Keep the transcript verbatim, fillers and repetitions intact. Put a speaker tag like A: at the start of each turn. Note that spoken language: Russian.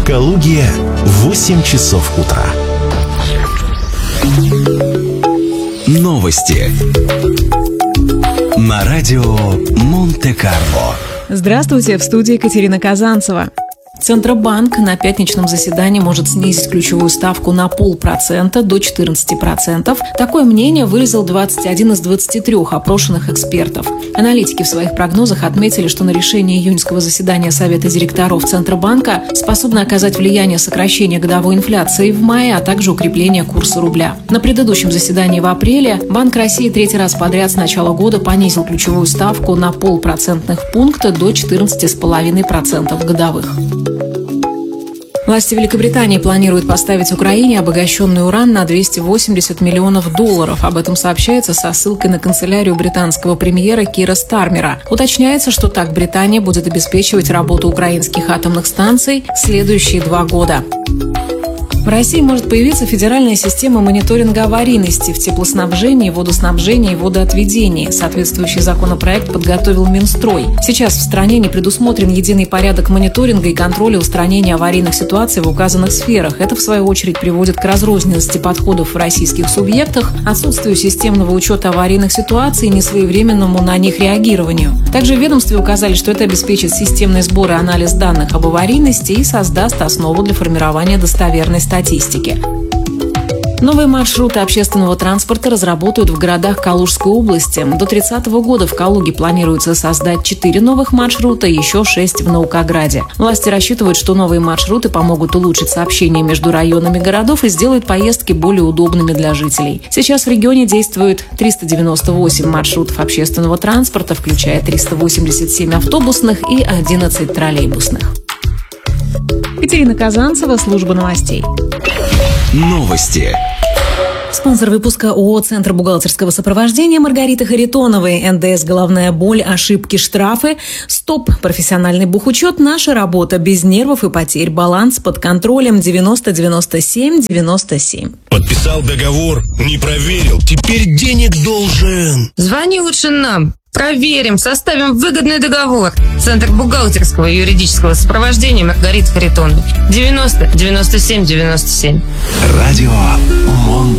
A: Калуге восемь часов утра. Новости на радио Монте-Карло.
B: Здравствуйте, в студии Екатерина Казанцева. Центробанк на пятничном заседании может снизить ключевую ставку на полпроцента до четырнадцати процентов. Такое мнение выразил двадцать один из двадцати трёх опрошенных экспертов. Аналитики в своих прогнозах отметили, что на решение июньского заседания Совета директоров Центробанка способно оказать влияние сокращения годовой инфляции в мае, а также укрепление курса рубля. На предыдущем заседании в апреле Банк России третий раз подряд с начала года понизил ключевую ставку на полпроцентных пункта до четырнадцати целых пяти десятых процента годовых. Власти Великобритании планируют поставить Украине обогащенный уран на двести восемьдесят миллионов долларов. Об этом сообщается со ссылкой на канцелярию британского премьера Кира Стармера. Уточняется, что так Британия будет обеспечивать работу украинских атомных станций следующие два года. В России может появиться федеральная система мониторинга аварийности в теплоснабжении, водоснабжении и водоотведении. Соответствующий законопроект подготовил Минстрой. Сейчас в стране не предусмотрен единый порядок мониторинга и контроля устранения аварийных ситуаций в указанных сферах. Это, в свою очередь, приводит к разрозненности подходов в российских субъектах, отсутствию системного учета аварийных ситуаций и несвоевременному на них реагированию. Также в ведомстве указали, что это обеспечит системный сбор и анализ данных об аварийности и создаст основу для формирования достоверной статистики. статистики. Новые маршруты общественного транспорта разработают в городах Калужской области. До тридцатого года в Калуге планируется создать четыре новых маршрута, еще шесть в Наукограде. Власти рассчитывают, что новые маршруты помогут улучшить сообщение между районами городов и сделают поездки более удобными для жителей. Сейчас в регионе действует триста девяносто восемь маршрутов общественного транспорта, включая триста восемьдесят семь автобусных и одиннадцать троллейбусных. Екатерина Казанцева, служба новостей.
A: Новости.
B: Спонсор выпуска ООО «Центр бухгалтерского сопровождения» Маргарита Харитоновой. эн дэ эс «Головная боль», ошибки, штрафы. Стоп. Профессиональный бухучет. Наша работа. Без нервов и потерь. Баланс под контролем. девяносто девяносто семь девяносто семь.
C: Подписал договор, не проверил. Теперь денег должен.
D: Звони лучше нам. Проверим, составим выгодный договор. Центр бухгалтерского и юридического сопровождения Маргарита Харитоновой. девяносто девяносто семь девяносто семь.
A: Радио Монте.